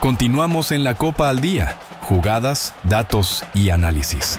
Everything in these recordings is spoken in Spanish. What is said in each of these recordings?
Continuamos en la Copa al Día. Jugadas, datos y análisis.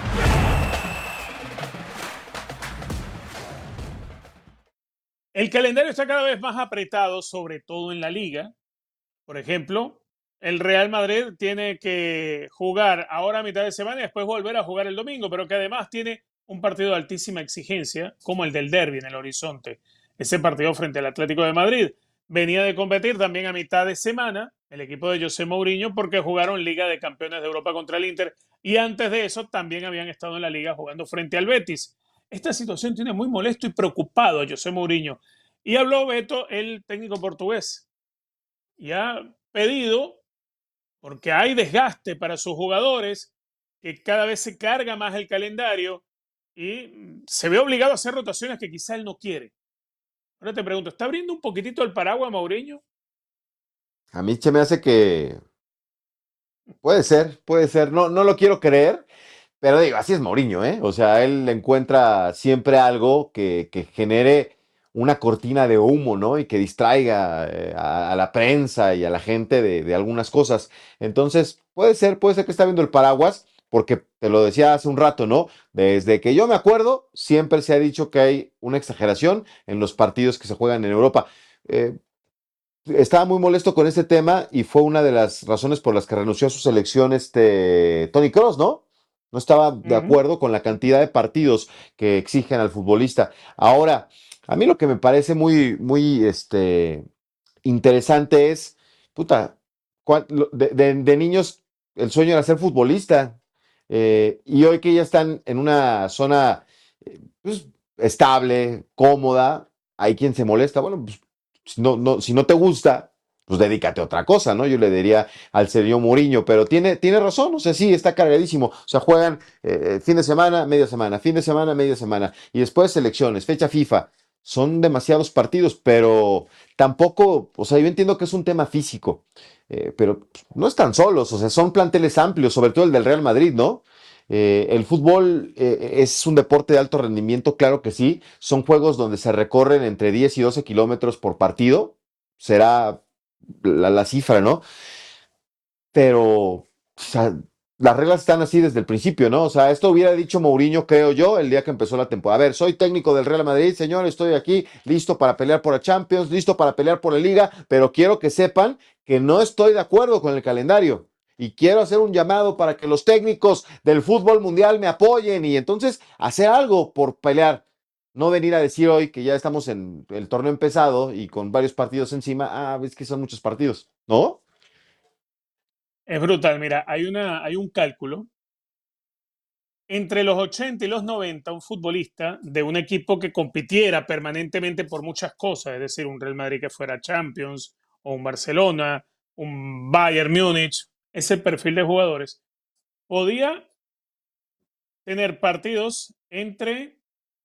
El calendario está cada vez más apretado, sobre todo en la liga. Por ejemplo, el Real Madrid tiene que jugar ahora a mitad de semana y después volver a jugar el domingo, pero que además tiene un partido de altísima exigencia, como el del Derbi en el horizonte. Ese partido frente al Atlético de Madrid. Venía de competir también a mitad de semana el equipo de José Mourinho porque jugaron Liga de Campeones de Europa contra el Inter y antes de eso también habían estado en la Liga jugando frente al Betis. Esta situación tiene muy molesto y preocupado a José Mourinho. Y habló Beto, el técnico portugués, y ha pedido, porque hay desgaste para sus jugadores, que cada vez se carga más el calendario y se ve obligado a hacer rotaciones que quizá él no quiere. Ahora te pregunto, ¿está abriendo un poquitito el paraguas Mourinho? A mí se me hace que puede ser, no lo quiero creer, pero digo, así es Mourinho, ¿eh? O sea, él encuentra siempre algo que genere una cortina de humo, ¿no? Y que distraiga a la prensa y a la gente de algunas cosas. Entonces, puede ser que está viendo el paraguas, porque te lo decía hace un rato, ¿no? Desde que yo me acuerdo, siempre se ha dicho que hay una exageración en los partidos que se juegan en Europa. Eh, Estaba muy molesto con este tema y fue una de las razones por las que renunció a su selección Tony Cross, ¿no? No estaba de acuerdo con la cantidad de partidos que exigen al futbolista. Ahora, a mí lo que me parece muy interesante es, puta, de niños el sueño era ser futbolista. Y hoy que ya están en una zona pues, estable, cómoda, hay quien se molesta. Bueno, pues si no te gusta, pues dedícate a otra cosa, ¿no? Yo le diría al señor Mourinho, pero tiene razón, o sea, sí, está cargadísimo. O sea, juegan fin de semana, media semana, fin de semana, media semana, y después selecciones, fecha FIFA. Son demasiados partidos, pero tampoco, o sea, yo entiendo que es un tema físico, pero no están solos, o sea, son planteles amplios, sobre todo el del Real Madrid, ¿no? El fútbol es un deporte de alto rendimiento, claro que sí. Son juegos donde se recorren entre 10 y 12 kilómetros por partido. Será la cifra, ¿no? Pero o sea, las reglas están así desde el principio, ¿no? O sea, esto hubiera dicho Mourinho, creo yo, el día que empezó la temporada. A ver, soy técnico del Real Madrid, señor, estoy aquí listo para pelear por la Champions, listo para pelear por la Liga, pero quiero que sepan que no estoy de acuerdo con el calendario. Y quiero hacer un llamado para que los técnicos del fútbol mundial me apoyen y entonces hacer algo por pelear. No venir a decir hoy que ya estamos en el torneo empezado y con varios partidos encima. Ah, ves que son muchos partidos, ¿no? Es brutal, mira, hay un cálculo. Entre los 80 y los 90, un futbolista de un equipo que compitiera permanentemente por muchas cosas, es decir, un Real Madrid que fuera Champions, o un Barcelona, un Bayern Múnich, ese perfil de jugadores, podía tener partidos entre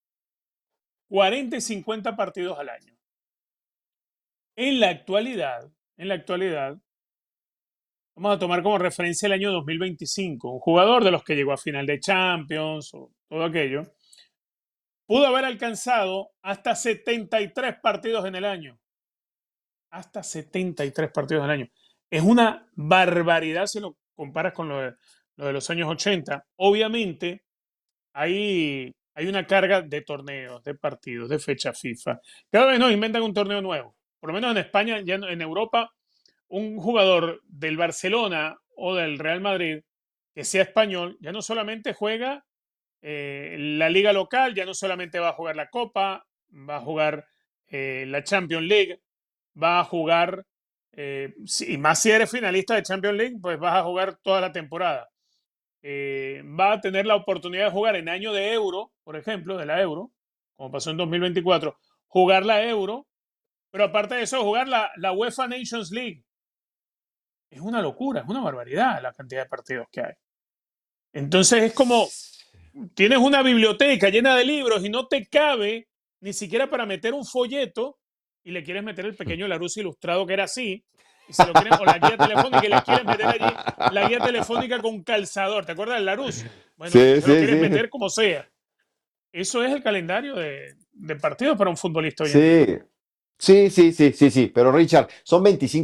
40 y 50 partidos al año. En la actualidad, vamos a tomar como referencia el año 2025, un jugador de los que llegó a final de Champions o todo aquello, pudo haber alcanzado hasta 73 partidos en el año. Hasta 73 partidos al año. Es una barbaridad si lo comparas con lo de los años 80. Obviamente, hay una carga de torneos, de partidos, de fecha FIFA. Cada vez nos inventan un torneo nuevo. Por lo menos en España, ya en Europa, un jugador del Barcelona o del Real Madrid que sea español, ya no solamente juega la liga local, ya no solamente va a jugar la Copa, va a jugar la Champions League, va a jugar, y más si eres finalista de Champions League, pues vas a jugar toda la temporada. Va a tener la oportunidad de jugar en año de Euro, por ejemplo, de la Euro, como pasó en 2024, jugar la Euro, pero aparte de eso, jugar la UEFA Nations League. Es una locura, es una barbaridad la cantidad de partidos que hay. Entonces es como, tienes una biblioteca llena de libros y no te cabe ni siquiera para meter un folleto y le quieres meter el pequeño Larousse ilustrado que era así, y se lo quieren, o la guía telefónica y le quieres meter allí la guía telefónica con calzador. ¿Te acuerdas del Larousse? Bueno, Sí, se lo sí, quieres sí. meter como sea. Eso es el calendario de partidos para un futbolista hoy en día. Sí, sí, pero Richard, son 25